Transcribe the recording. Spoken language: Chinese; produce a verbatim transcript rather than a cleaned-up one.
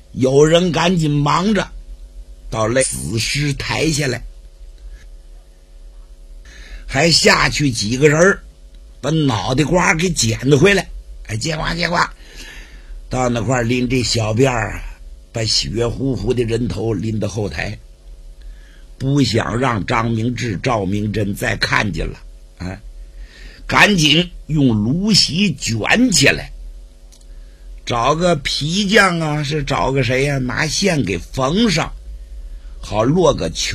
有人赶紧忙着到那死尸抬下来，还下去几个人把脑袋瓜给捡回来，哎，捡瓜捡瓜，到那块拎这小辫儿，把血乎乎的人头拎到后台，不想让张明志、赵明珍再看见了，啊，赶紧用芦席卷起来，找个皮匠啊，是找个谁呀、啊，拿线给缝上，好落个球。